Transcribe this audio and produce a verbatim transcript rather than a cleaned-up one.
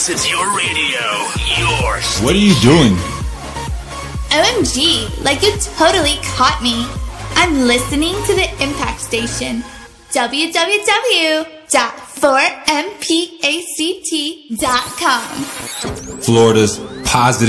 It's your radio, your station. What are you doing? O M G, like you totally caught me. I'm listening to the Impact Station. w w w dot four m pact dot com. Florida's positive